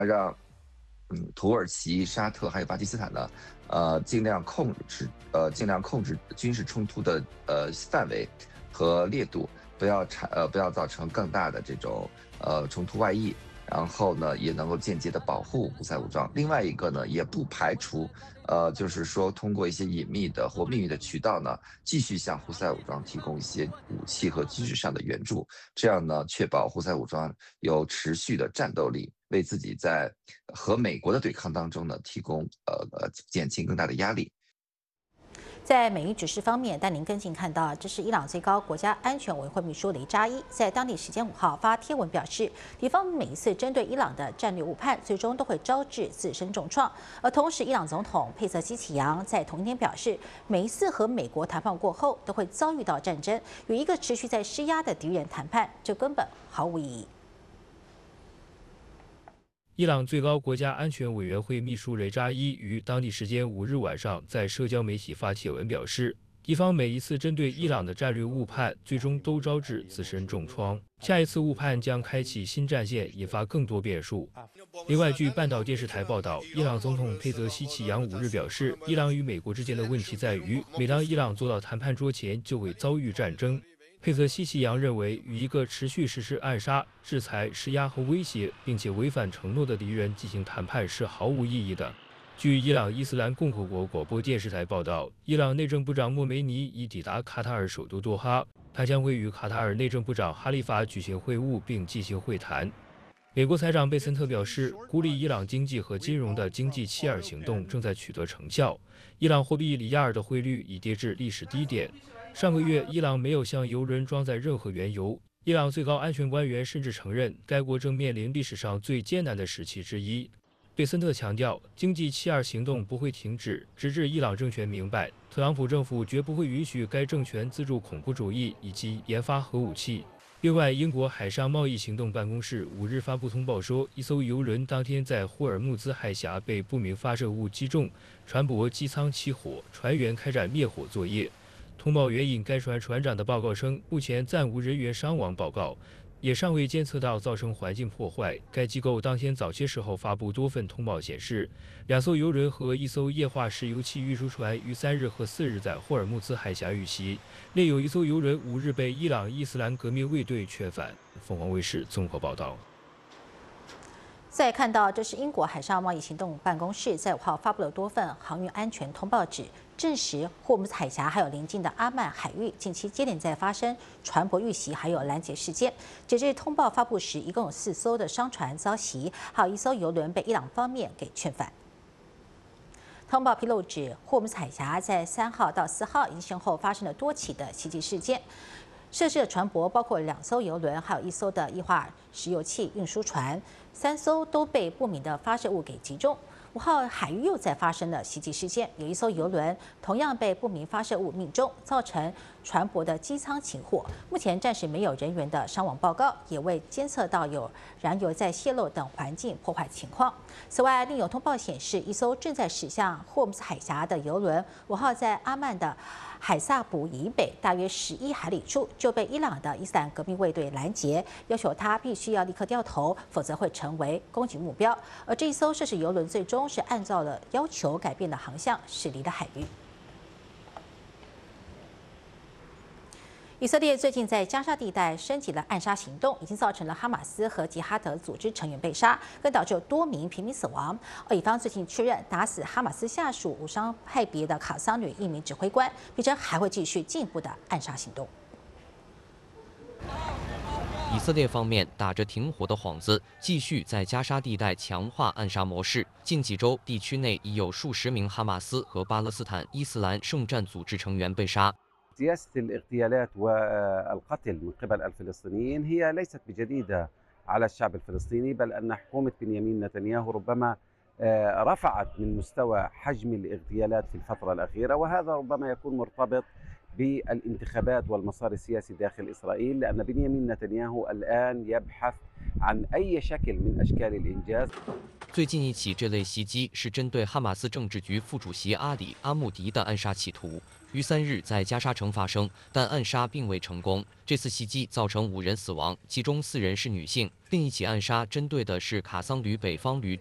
让土耳其、沙特还有巴基斯坦呢，尽量控制军事冲突的范围和烈度，不要造成更大的这种冲突外溢。然后呢，也能够间接的保护胡塞武装。另外一个呢，也不排除，就是说通过一些隐秘的或秘密的渠道呢，继续向胡塞武装提供一些武器和军事上的援助，这样呢，确保胡塞武装有持续的战斗力，为自己在和美国的对抗当中呢，提供减轻更大的压力。 在美伊局势方面，带您跟进看到，这是伊朗最高国家安全委员会秘书雷扎伊在当地时间5号发贴文表示，敌方每一次针对伊朗的战略误判，最终都会招致自身重创。而同时，伊朗总统佩泽希奇扬在同一天表示，每一次和美国谈判过后，都会遭遇到战争，与一个持续在施压的敌人谈判，这根本毫无意义。 伊朗最高国家安全委员会秘书雷扎伊于当地时间5日晚上在社交媒体发帖文表示，敌方每一次针对伊朗的战略误判，最终都招致自身重创。下一次误判将开启新战线，引发更多变数。另外，据半岛电视台报道，伊朗总统佩泽希奇扬5日表示，伊朗与美国之间的问题在于，每当伊朗坐到谈判桌前，就会遭遇战争。佩泽希奇扬认为，与一个持续实施暗杀、制裁、施压和威胁，并且违反承诺的敌人进行谈判是毫无意义的。据伊朗伊斯兰共和国广播电视台报道，伊朗内政部长莫梅尼已抵达卡塔尔首都多哈，他将会与卡塔尔内政部长哈利法举行会晤并进行会谈。美国财长贝森特表示，孤立伊朗经济和金融的经济7·2行动正在取得成效。伊朗货币里亚尔的汇率已跌至历史低点。上个月，伊朗没有向油轮装载任何原油。伊朗最高安全官员甚至承认，该国正面临历史上最艰难的时期之一。贝森特强调，经济7·2行动不会停止，直至伊朗政权明白，特朗普政府绝不会允许该政权资助恐怖主义以及研发核武器。另外，英国海上贸易行动办公室5日发布通报说，一艘油轮当天在霍尔木兹海峡被不明发射物击中，船舶机舱起火，船员开展灭火作业。通报援引该船船长的报告称，目前暂无人员伤亡报告，也尚未监测到造成环境破坏。该机构当天早些时候发布多份通报显示，2艘油轮和1艘液化石油气运输船于3日和4日在霍尔木兹海峡遇袭，另有1艘油轮5日被伊朗伊斯兰革命卫队劝返。凤凰卫视综合报道。 再看到，这是英国海上贸易行动办公室在5号发布了多份航运安全通报纸，证实霍姆兹海峡还有邻近的阿曼海域近期接连在发生船舶遇袭还有拦截事件。截至通报发布时，一共有4艘的商船遭袭，还有1艘油轮被伊朗方面给劝返。通报披露指，霍姆兹海峡在3号到4号已经先后发生了多起的袭击事件。涉事的船舶包括2艘油轮，还有1艘的液化石油气运输船，3艘都被不明的发射物给击中。5号海域又再发生了袭击事件，有1艘油轮同样被不明发射物命中，造成船舶的机舱起火。目前暂时没有人员的伤亡报告，也未监测到有燃油在泄漏等环境破坏情况。此外，另有通报显示，1艘正在驶向霍姆兹海峡的油轮5号在阿曼的海萨卜以北大约11海里处就被伊朗的伊斯兰革命卫队拦截，要求他必须要立刻掉头，否则会成为攻击目标。而这一艘涉事油轮最终是按照了要求改变了航向，驶离了海域。以色列最近在加沙地带升级了暗杀行动，已经造成了哈马斯和吉哈德组织成员被杀，更导致多名平民死亡。而以方最近确认打死哈马斯下属武装派别的卡桑旅一名指挥官，并称还会继续进一步的暗杀行动。 以色列方面打着停火的幌子，继续在加沙地带强化暗杀模式。近几周，地区内已有数十名哈马斯和巴勒斯坦伊斯兰圣战组织成员被杀。 سياسة الاغتيالات والقتل من قبل الفلسطينيين هي ليست بجديدة على الشعب الفلسطيني، بل أن حكومة بنيامين نتنياهو ربما رفعت من مستوى حجم الاغتيالات في الفترة الأخيرة، وهذا ربما يكون مرتبط بالانتخابات والمسار السياسي داخل إسرائيل، لأن بنيامين نتنياهو الآن يبحث عن أي شكل من أشكال الإنجاز. 最近一起这类袭击是针对哈马斯政治局副主席阿里·阿穆迪的暗杀企图，于3日在加沙城发生，但暗杀并未成功。这次袭击造成5人死亡，其中4人是女性。另一起暗杀针对的是卡桑旅北方旅